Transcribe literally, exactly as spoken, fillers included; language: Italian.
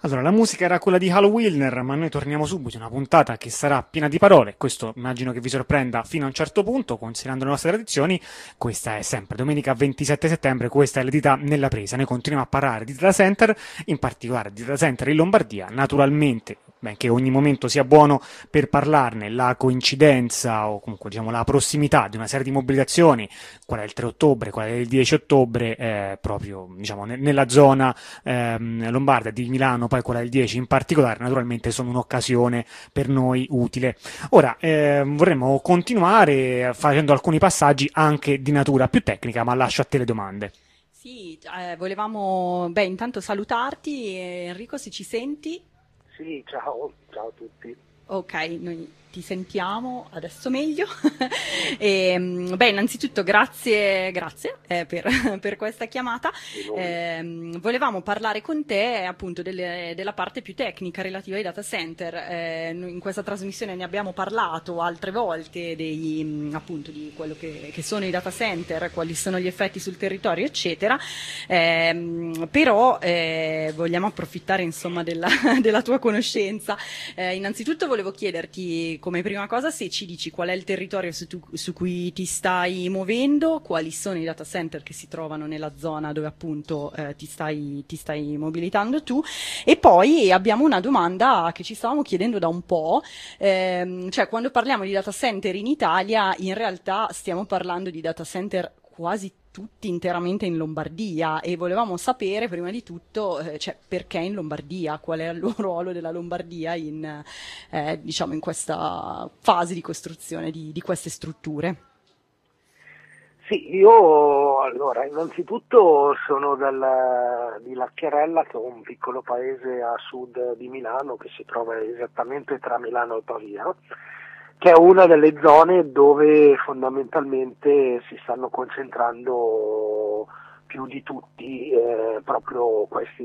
Allora, la musica era quella di Hal Wilner, ma noi torniamo subito in una puntata che sarà piena di parole. Questo immagino che vi sorprenda fino a un certo punto, considerando le nostre tradizioni. Questa è sempre domenica ventisette settembre, questa è le dita nella presa. Noi continuiamo a parlare di data center, in particolare di data center in Lombardia. Naturalmente, benché ogni momento sia buono per parlarne, la coincidenza o comunque diciamo la prossimità di una serie di mobilitazioni, qual è il tre ottobre, qual è il dieci ottobre, eh, proprio diciamo ne- nella zona ehm, lombarda di Milano, poi quella del dieci in particolare, naturalmente sono un'occasione per noi utile. Ora, ehm, vorremmo continuare facendo alcuni passaggi anche di natura più tecnica, ma lascio a te le domande. Sì, eh, volevamo, beh, intanto salutarti, eh, Enrico, se ci senti. Sì, ciao, ciao a tutti. Ok, noi ti sentiamo adesso meglio. E, mm, beh, innanzitutto grazie, grazie eh, per, per questa chiamata. Eh, volevamo parlare con te appunto delle- della parte più tecnica relativa ai data center. Eh, noi in questa trasmissione ne abbiamo parlato altre volte dei, mm, appunto di quello che, che sono i data center, quali sono gli effetti sul territorio, eccetera. Ehm, però eh, vogliamo approfittare insomma della, della tua conoscenza. Eh, innanzitutto volevo chiederti come prima cosa se ci dici qual è il territorio su, tu- su cui ti stai muovendo, quali sono i data center che si trovano nella zona dove appunto eh, ti stai, ti stai mobilitando tu, e poi abbiamo una domanda che ci stavamo chiedendo da un po', ehm, cioè quando parliamo di data center in Italia in realtà stiamo parlando di data center quasi tutti interamente in Lombardia, e volevamo sapere prima di tutto eh, cioè, perché in Lombardia, qual è il ruolo della Lombardia in, eh, diciamo, in questa fase di costruzione di, di queste strutture. Sì, io allora innanzitutto sono dal, di Lacchiarella, che è un piccolo paese a sud di Milano che si trova esattamente tra Milano e Pavia, che è una delle zone dove fondamentalmente si stanno concentrando più di tutti eh, proprio questi